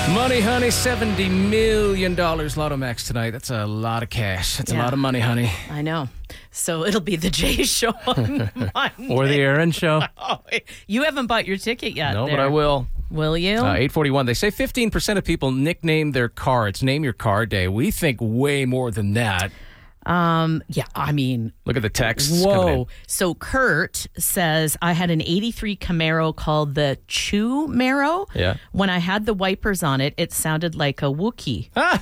Money, honey, $70 million Lotto Max tonight. That's a lot of cash. That's a lot of money, honey. I know. So it'll be the Jay Show on Monday. Or the Aaron Show. Oh, you haven't bought your ticket yet. No, but I will. Will you? 841. They say 15% of people nickname their car. It's Name Your Car Day. We think way more than that. Yeah, I mean... Look at the texts. Whoa. So Kurt says, I had an 83 Camaro called the Chew Maro. Yeah. When I had the wipers on it, it sounded like a Wookiee. Ah!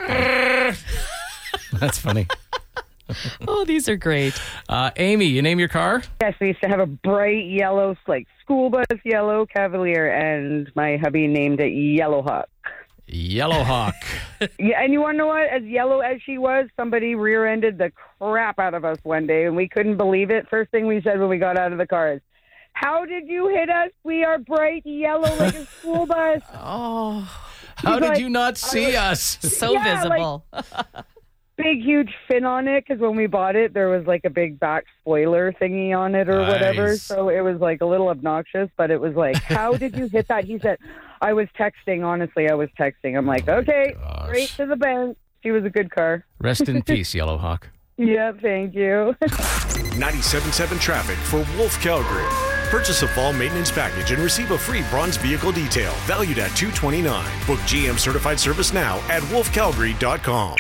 That's funny. Oh, these are great. Amy, you name your car? Yes, we used to have a bright yellow, like school bus yellow Cavalier, and my hubby named it Yellow Hawk. Yellow Hawk. Yeah, and you want to know what? As yellow as she was, somebody rear-ended the crap out of us one day, and we couldn't believe it. First thing we said when we got out of the car is, "How did you hit us? We are bright yellow like a school bus." Oh, how did you not see us? So visible. Big, huge fin on it, because when we bought it, there was like a big back spoiler thingy on it or whatever. So it was like a little obnoxious, but it was like, "How did you hit that?" He said, "I was texting, honestly, I was texting." I'm like, okay, straight to the bank. She was a good car. Rest in peace, Yellow Hawk. Yeah, thank you. 97.7 traffic for Wolf Calgary. Purchase a fall maintenance package and receive a free bronze vehicle detail valued at $229. Book GM certified service now at wolfcalgary.com.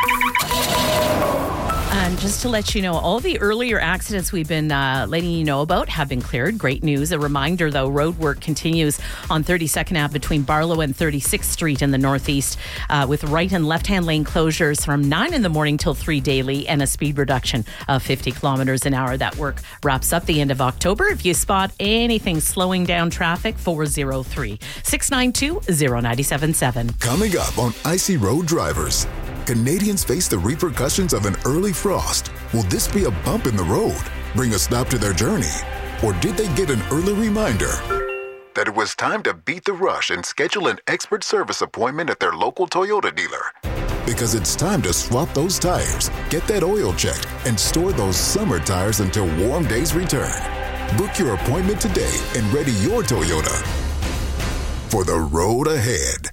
And just to let you know, all the earlier accidents we've been letting you know about have been cleared. Great news. A reminder, though, road work continues on 32nd Ave between Barlow and 36th Street in the northeast with right and left-hand lane closures from 9 in the morning till 3 daily and a speed reduction of 50 kilometers an hour. That work wraps up the end of October. If you spot anything slowing down traffic, 403-692-0977. Coming up on Icy Road Drivers. Canadians face the repercussions of an early frost. Will this be a bump in the road, bring a stop to their journey? Or did they get an early reminder that it was time to beat the rush and schedule an expert service appointment at their local Toyota dealer? Because it's time to swap those tires, get that oil checked, and store those summer tires until warm days return. Book your appointment today and ready your Toyota for the road ahead.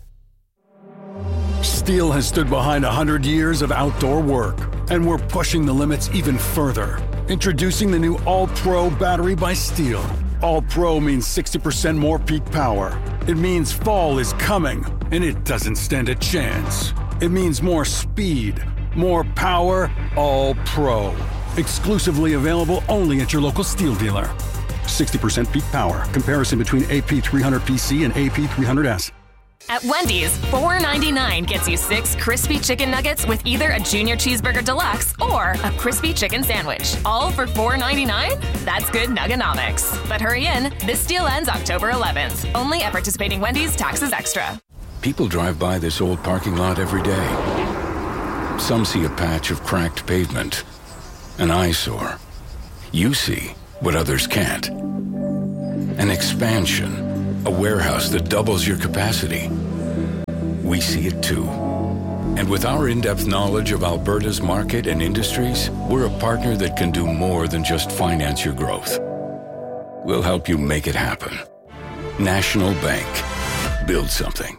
Steel has stood behind 100 years of outdoor work, and we're pushing the limits even further. Introducing the new All-Pro battery by Steel. All-Pro means 60% more peak power. It means fall is coming, and it doesn't stand a chance. It means more speed, more power, All-Pro. Exclusively available only at your local Steel dealer. 60% peak power. Comparison between AP300PC and AP300S. At Wendy's, $4.99 gets you 6 crispy chicken nuggets with either a Junior Cheeseburger Deluxe or a crispy chicken sandwich. All for $4.99? That's good Nugganomics. But hurry in, this deal ends October 11th. Only at participating Wendy's, taxes extra. People drive by this old parking lot every day. Some see a patch of cracked pavement, an eyesore. You see what others can't. An expansion. A warehouse that doubles your capacity. We see it too. And with our in-depth knowledge of Alberta's market and industries, we're a partner that can do more than just finance your growth. We'll help you make it happen. National Bank. Build something.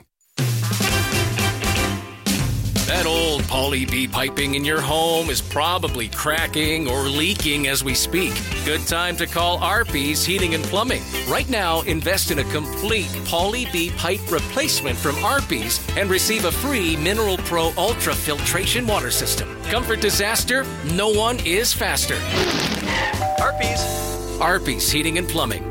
That old Poly B piping in your home is probably cracking or leaking as we speak. Good time to call Arpy's Heating and Plumbing. Right now, invest in a complete Poly B pipe replacement from Arpy's and receive a free Mineral Pro Ultra Filtration water system. Comfort disaster? No one is faster. Arpy's. Arpy's Heating and Plumbing.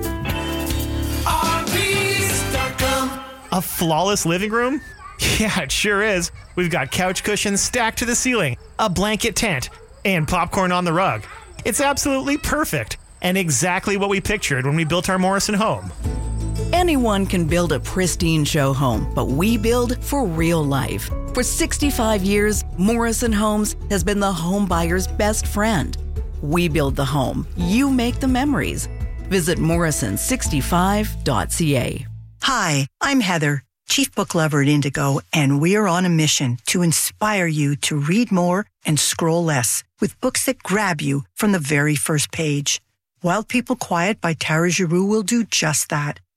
Arpy's.com. A flawless living room? Yeah, it sure is. We've got couch cushions stacked to the ceiling, a blanket tent, and popcorn on the rug. It's absolutely perfect and exactly what we pictured when we built our Morrison home. Anyone can build a pristine show home, but we build for real life. For 65 years, Morrison Homes has been the home buyer's best friend. We build the home. You make the memories. Visit morrison65.ca. Hi, I'm Heather, Chief Book Lover at Indigo, and we're on a mission to inspire you to read more and scroll less with books that grab you from the very first page. Wild People Quiet by Tara Giroux will do just that.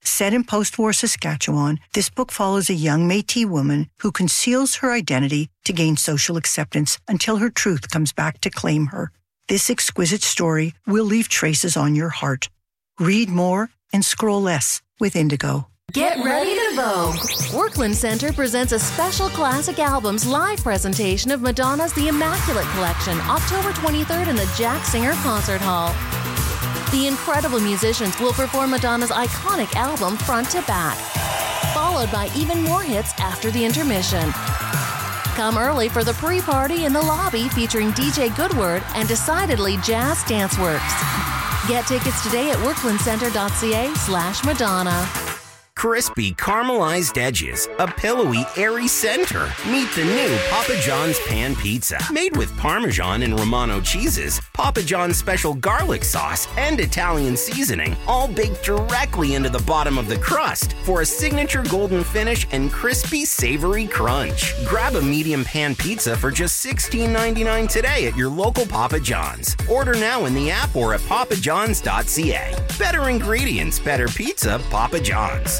Set in post-war Saskatchewan, this book follows a young Métis woman who conceals her identity to gain social acceptance until her truth comes back to claim her. This exquisite story will leave traces on your heart. Read more and scroll less with Indigo. Get ready to vogue. Workland Center presents a special Classic Albums live presentation of Madonna's The Immaculate Collection, October 23rd in the Jack Singer Concert Hall. The incredible musicians will perform Madonna's iconic album front to back, followed by even more hits after the intermission. Come early for the pre-party in the lobby featuring DJ Goodword and decidedly jazz dance works. Get tickets today at worklandcenter.ca/Madonna. Crispy caramelized edges, a pillowy, airy center. Meet the new Papa John's Pan Pizza. Made with Parmesan and Romano cheeses, Papa John's special garlic sauce, and Italian seasoning, all baked directly into the bottom of the crust for a signature golden finish and crispy, savory crunch. Grab a medium pan pizza for just $16.99 today at your local Papa John's. Order now in the app or at papajohns.ca. Better ingredients, better pizza, Papa John's.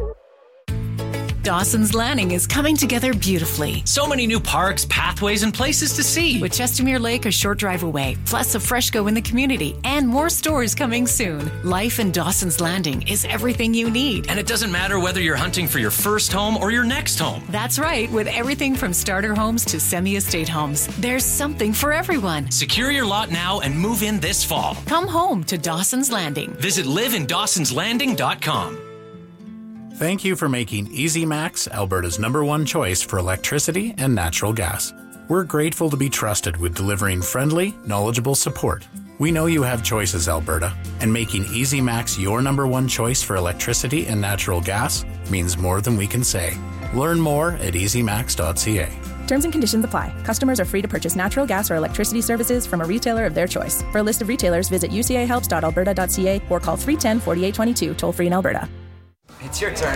Dawson's Landing is coming together beautifully. So many new parks, pathways, and places to see. With Chestermere Lake a short drive away, plus a Freshco in the community, and more stores coming soon. Life in Dawson's Landing is everything you need. And it doesn't matter whether you're hunting for your first home or your next home. That's right, with everything from starter homes to semi-estate homes. There's something for everyone. Secure your lot now and move in this fall. Come home to Dawson's Landing. Visit liveindawsonslanding.com. Thank you for making EasyMax Alberta's #1 choice for electricity and natural gas. We're grateful to be trusted with delivering friendly, knowledgeable support. We know you have choices, Alberta, and making EasyMax your #1 choice for electricity and natural gas means more than we can say. Learn more at easymax.ca. Terms and conditions apply. Customers are free to purchase natural gas or electricity services from a retailer of their choice. For a list of retailers, visit ucahelps.alberta.ca or call 310-4822, toll free in Alberta. It's your turn.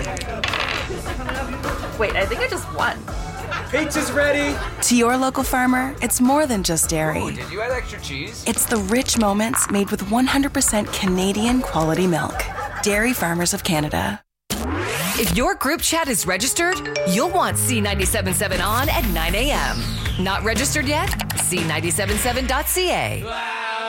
Wait, I think I just won. Pizza's ready. To your local farmer, it's more than just dairy. Oh, did you add extra cheese? It's the rich moments made with 100% Canadian quality milk. Dairy Farmers of Canada. If your group chat is registered, you'll want C97.7 on at 9 a.m. Not registered yet? C977.ca.